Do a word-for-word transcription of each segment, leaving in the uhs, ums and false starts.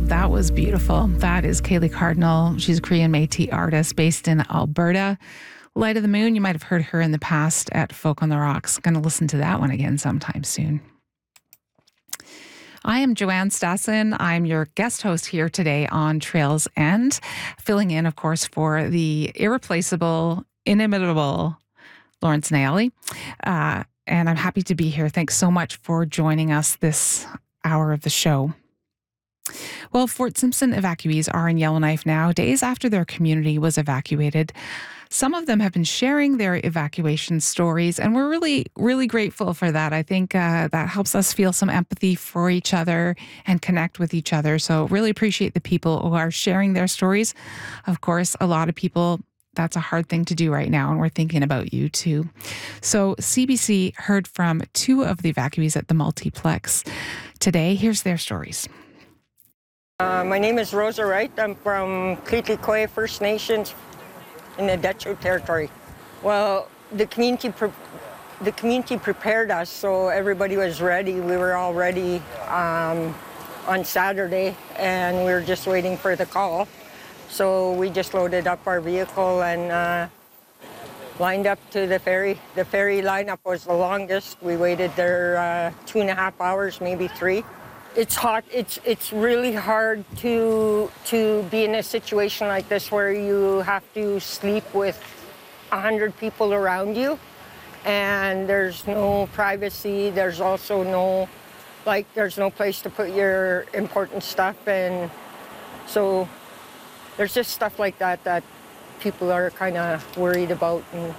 that was beautiful. That is Kaylee Cardinal. She's a Korean Métis artist based in Alberta. Light of the Moon, you might have heard her in the past at Folk on the Rocks. Going to listen to that one again sometime soon. I am Joanne Stassen. I'm your guest host here today on Trails End, filling in, of course, for the irreplaceable, inimitable Lawrence Nayali. Uh, and I'm happy to be here. Thanks so much for joining us this hour of the show. Well, Fort Simpson evacuees are in Yellowknife now, days after their community was evacuated. Some of them have been sharing their evacuation stories, and we're really, really grateful for that. I think uh, that helps us feel some empathy for each other and connect with each other. So really appreciate the people who are sharing their stories. Of course, a lot of people, that's a hard thing to do right now, and we're thinking about you too. So C B C heard from two of the evacuees at the multiplex today. Here's their stories. Uh, my name is Rosa Wright. I'm from Klitlikoi First Nations in the Dutcho territory. Well, the community pre- the community prepared us, so everybody was ready. We were all ready um, on Saturday, and we were just waiting for the call. So we just loaded up our vehicle and uh, lined up to the ferry. The ferry lineup was the longest. We waited there uh, two and a half hours, maybe three. It's hot. It's it's really hard to to be in a situation like this where you have to sleep with a hundred people around you, and there's no privacy. There's also no, like, there's no place to put your important stuff, and so there's just stuff like that that people are kind of worried about, and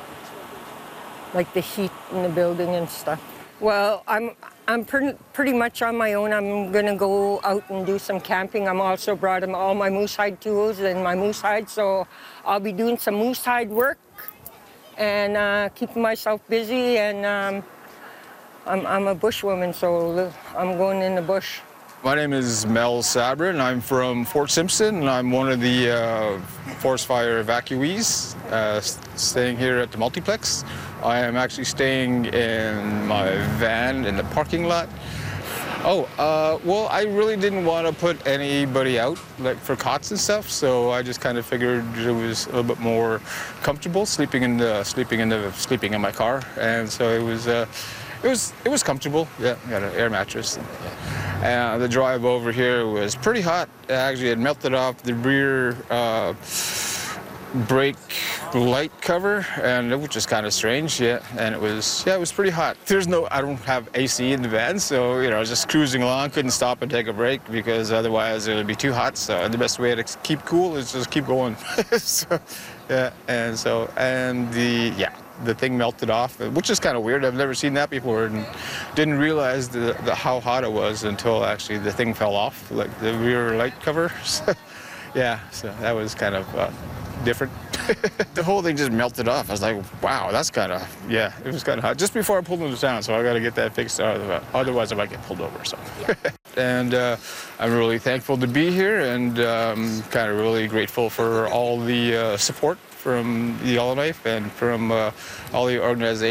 like the heat in the building and stuff. Well, I'm I'm pretty pretty much on my own. I'm gonna go out and do some camping. I'm also brought in all my moose hide tools and my moose hide, so I'll be doing some moose hide work and uh, keeping myself busy. And um, I'm I'm a bushwoman, so I'm going in the bush. My name is Mel Sabrin. I'm from Fort Simpson, and I'm one of the uh, forest fire evacuees uh, staying here at the multiplex. I am actually staying in my van in the parking lot. Oh, uh, well, I really didn't want to put anybody out, like, for cots and stuff, so I just kind of figured it was a little bit more comfortable sleeping in the sleeping in the sleeping in my car, and so it was uh, it was it was comfortable. Yeah, I got an air mattress. And, yeah. Uh, the drive over here was pretty hot. Actually, it melted off the rear uh, brake light cover, and it was just kind of strange. Yeah, and it was yeah, it was pretty hot. There's no, I don't have A C in the van, so you know, I was just cruising along, couldn't stop and take a break because otherwise it would be too hot. So the best way to keep cool is just keep going. So yeah, and so and the yeah. The thing melted off, which is kind of weird. I've never seen that before, and didn't realize the, the how hot it was until actually the thing fell off, like the rear light cover. So, yeah, so that was kind of uh, different. The whole thing just melted off. I was like, wow, that's kind of, yeah, it was kind of hot. Just before I pulled into town, so I got to get that fixed. Otherwise, I might get pulled over. So, and uh, I'm really thankful to be here, and um, kind of really grateful for all the uh, support from the Yellowknife and from uh, all the organizations.